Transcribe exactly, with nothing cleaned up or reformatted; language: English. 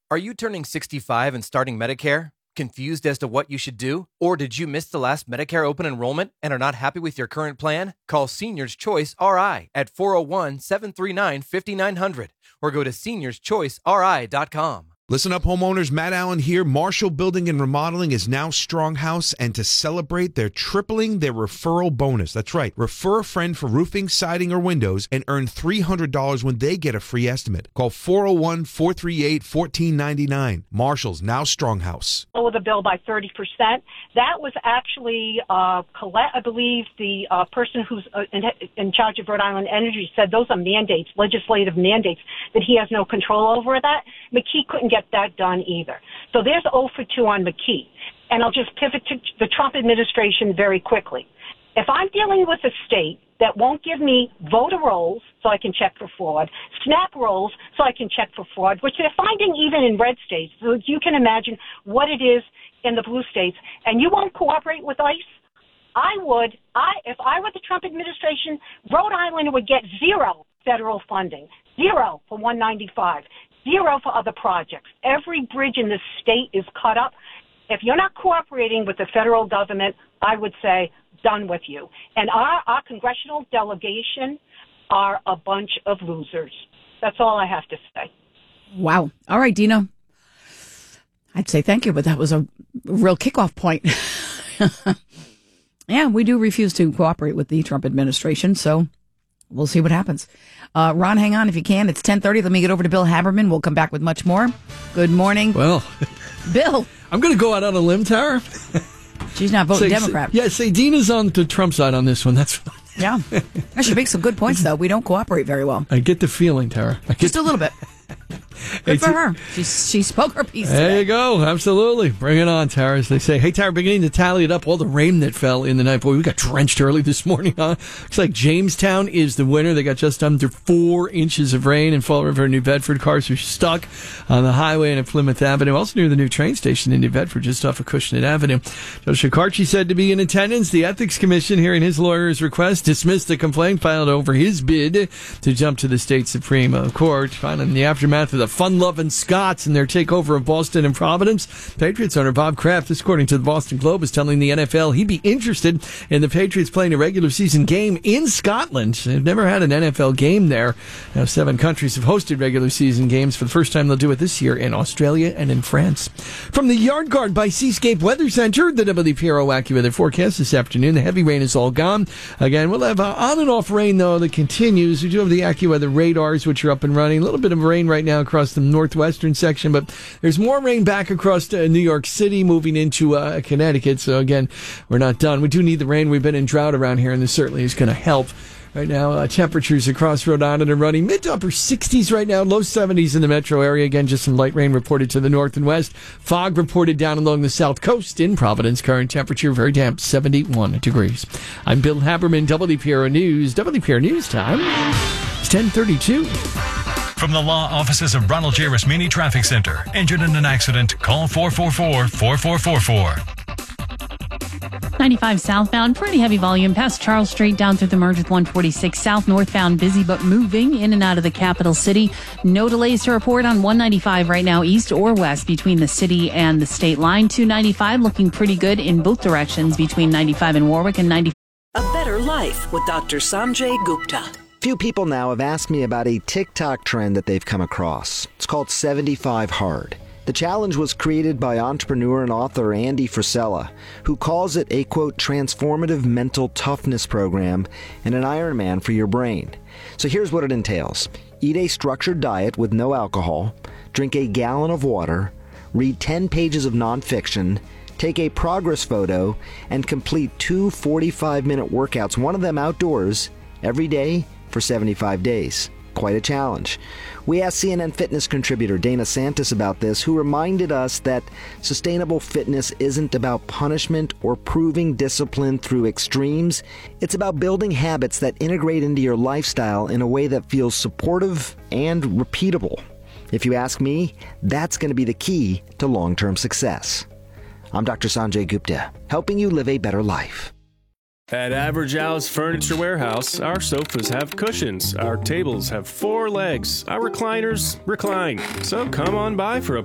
Are you turning sixty-five and starting Medicare? Confused as to what you should do? Or did you miss the last Medicare open enrollment and are not happy with your current plan? Call Seniors Choice R I at four oh one, seven three nine, five nine zero zero or go to seniors choice r i dot com. Listen up, homeowners. Matt Allen here. Marshall Building and Remodeling is now Stronghouse, and to celebrate, they're tripling their referral bonus. That's right. Refer a friend for roofing, siding, or windows and earn three hundred dollars when they get a free estimate. Call four oh one, four three eight, one four nine nine. Marshall's now Stronghouse. Lower the bill by thirty percent. That was actually, uh, Colette, I believe, the uh, person who's uh, in, in charge of Rhode Island Energy said those are mandates, legislative mandates, that he has no control over that. McKee couldn't get that done either. So there's zero for two on McKee. And I'll just pivot to the Trump administration very quickly. If I'm dealing with a state that won't give me voter rolls so I can check for fraud, SNAP rolls so I can check for fraud, which they're finding even in red states, so you can imagine what it is in the blue states, and you won't cooperate with ICE, I would, I if I were the Trump administration, Rhode Island would get zero federal funding, zero for one ninety-five, zero for other projects. Every bridge in the state is cut up. If you're not cooperating with the federal government, I would say, done with you. And our, our congressional delegation are a bunch of losers. That's all I have to say. Wow. All right, Dina. I'd say thank you, but that was a real kickoff point. Yeah, we do refuse to cooperate with the Trump administration, so we'll see what happens. Uh, Ron, hang on if you can. It's ten thirty. Let me get over to Bill Haberman. We'll come back with much more. Good morning. Well, Bill. I'm going to go out on a limb, Tara. She's not voting say, Democrat. Say, yeah, say Dina's on the Trump side on this one. That's fine. Yeah. She makes some good points, though. We don't cooperate very well. I get the feeling, Tara. I get Just a little bit. Good for her. She, she spoke her piece There today. you go. Absolutely. Bring it on, Tara, as they say. Hey, Tara, beginning to tally it up, all the rain that fell in the night. Boy, we got drenched early this morning, huh? Looks like Jamestown is the winner. They got just under four inches of rain in Fall River, New Bedford. Cars are stuck on the highway and at Plymouth Avenue, also near the new train station in New Bedford, just off of Cushnet Avenue. Judge Shikarchi said to be in attendance. The Ethics Commission, hearing his lawyer's request, dismissed the complaint filed over his bid to jump to the state Supreme Court. Finally, in the aftermath of the fun-loving Scots and their takeover of Boston and Providence, Patriots owner Bob Kraft, this according to the Boston Globe, is telling the N F L he'd be interested in the Patriots playing a regular season game in Scotland. They've never had an N F L game there. Now, seven countries have hosted regular season games. For the first time, they'll do it this year in Australia and in France. From the Yard Guard by Seascape Weather Center, the W P R O AccuWeather forecast this afternoon. The heavy rain is all gone. Again, we'll have uh, on and off rain, though, that continues. We do have the AccuWeather radars, which are up and running. A little bit of rain right now across the northwestern section, but there's more rain back across uh, New York City moving into uh, Connecticut. So again, we're not done. We do need the rain. We've been in drought around here, and this certainly is going to help. Right now, uh, temperatures across Rhode Island are running mid to upper sixties right now, low seventies in the metro area. Again, just some light rain reported to the north and west. Fog reported down along the south coast in Providence. Current temperature very damp, seventy-one degrees. I'm Bill Haberman, W P R O News. W P R O News time. It's ten thirty-two. From the law offices of Ronald J. Rasmini Traffic Center. Injured in an accident? Call four four four, four four four four. ninety-five southbound, pretty heavy volume past Charles Street down through the merge with one forty-six south. Northbound, busy but moving in and out of the capital city. No delays to report on one ninety-five right now, east or west between the city and the state line. two ninety-five looking pretty good in both directions between ninety-five and Warwick and ninety. A better life with Doctor Sanjay Gupta. Few people now have asked me about a TikTok trend that they've come across. It's called seventy-five hard. The challenge was created by entrepreneur and author Andy Frisella, who calls it a, quote, transformative mental toughness program and an Ironman for your brain. So here's what it entails. Eat a structured diet with no alcohol, drink a gallon of water, read ten pages of nonfiction, take a progress photo, and complete two forty-five minute workouts, one of them outdoors, every day for seventy-five days. Quite a challenge. We asked C N N Fitness contributor Dana Santis about this, who reminded us that sustainable fitness isn't about punishment or proving discipline through extremes. It's about building habits that integrate into your lifestyle in a way that feels supportive and repeatable. If you ask me, that's going to be the key to long-term success. I'm Doctor Sanjay Gupta, helping you live a better life. At Average Al's Furniture Warehouse, our sofas have cushions, our tables have four legs, our recliners recline. So come on by for a